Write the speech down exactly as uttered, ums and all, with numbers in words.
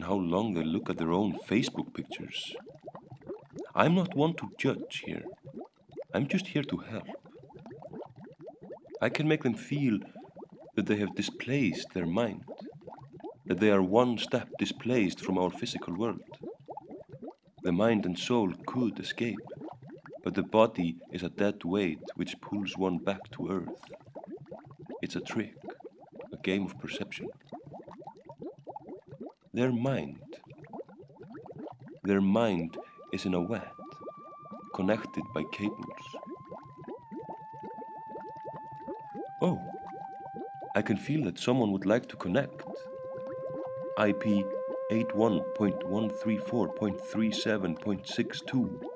how long they look at their own Facebook pictures. I'm not one to judge here. I'm just here to help. I can make them feel that they have displaced their mind, that they are one step displaced from our physical world. The mind and soul could escape, but the body is a dead weight which pulls one back to earth. It's a trick, a game of perception. Their mind, their mind is in a web, connected by cables. Oh, I can feel that someone would like to connect. I P eighty-one dot one thirty-four dot thirty-seven dot sixty-two.